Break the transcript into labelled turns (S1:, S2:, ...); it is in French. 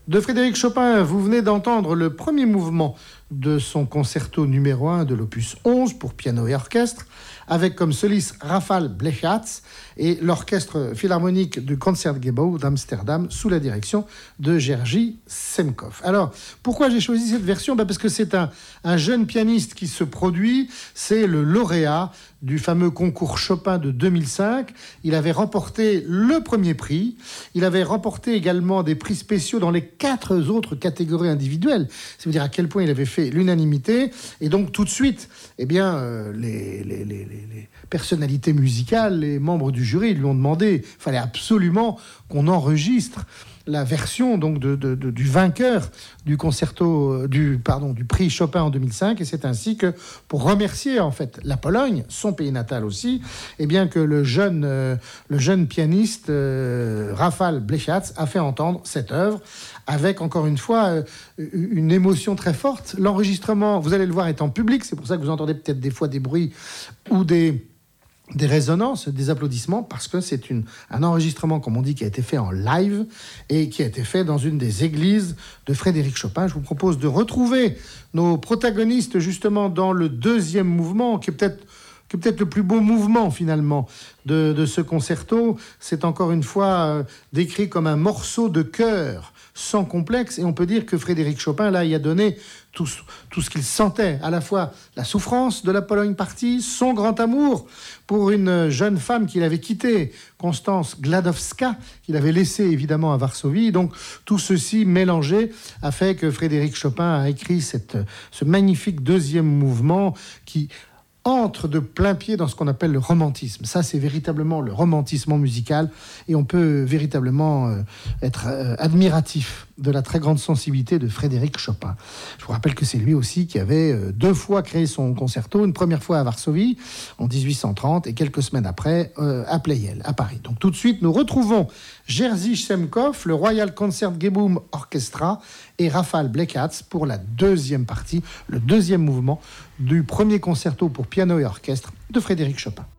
S1: De Frédéric Chopin, vous venez d'entendre le premier mouvement de son concerto numéro 1 de l'opus 11 pour piano et orchestre, avec comme soliste Rafał Blechacz et l'orchestre philharmonique du Concertgebouw d'Amsterdam sous la direction de Jerzy Semkov. Alors, pourquoi j'ai choisi cette version ? Parce que c'est un jeune pianiste qui se produit, c'est le lauréat du fameux concours Chopin de 2005. Il avait remporté le premier prix. Il avait remporté également des prix spéciaux dans les 4 autres catégories individuelles. Ça veut dire à quel point il avait fait l'unanimité. Et donc, tout de suite, les personnalités musicales, les membres du jury lui ont demandé, il fallait absolument qu'on enregistre la version donc du vainqueur du concerto du prix Chopin en 2005, et c'est ainsi que, pour remercier en fait la Pologne, son pays natal aussi, que le jeune pianiste Rafał Blechacz a fait entendre cette œuvre avec, encore une fois, une émotion très forte. L'enregistrement, vous allez le voir, est en public, c'est pour ça que vous entendez peut-être des fois des bruits ou des résonances, des applaudissements, parce que c'est un enregistrement, comme on dit, qui a été fait en live et qui a été fait dans une des églises de Frédéric Chopin. Je vous propose de retrouver nos protagonistes justement dans le deuxième mouvement, qui est peut-être le plus beau mouvement finalement de ce concerto. C'est encore une fois décrit comme un morceau de chœur sans complexe, et on peut dire que Frédéric Chopin, là, y a donné tout ce qu'il sentait, à la fois la souffrance de la Pologne partie, son grand amour pour une jeune femme qu'il avait quittée, Constance Gladowska, qu'il avait laissée évidemment à Varsovie. Donc tout ceci mélangé a fait que Frédéric Chopin a écrit ce magnifique deuxième mouvement qui entre de plein pied dans ce qu'on appelle le romantisme. Ça, c'est véritablement le romantisme musical, et on peut véritablement être admiratif de la très grande sensibilité de Frédéric Chopin. Je vous rappelle que c'est lui aussi qui avait 2 fois créé son concerto, une première fois à Varsovie en 1830 et quelques semaines après à Pleyel, à Paris. Donc tout de suite, nous retrouvons Jerzy Semkov, le Royal Concertgebouw Orchestra, et Rafał Blechacz pour la deuxième partie, le deuxième mouvement du premier concerto pour piano et orchestre de Frédéric Chopin.